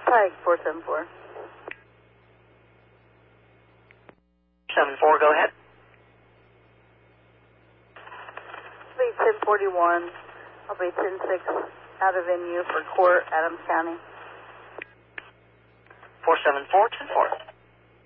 Pike 474. 74, go ahead. Lead 1041. I'll be 106 out of venue for court, Adams County. 474, 10-4.